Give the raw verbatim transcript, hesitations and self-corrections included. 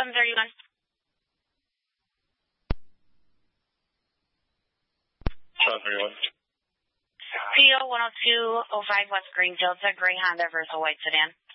seven thirty-one. seven thirty-one. P O one oh two oh five West Greenfield, a gray Honda versus a white sedan.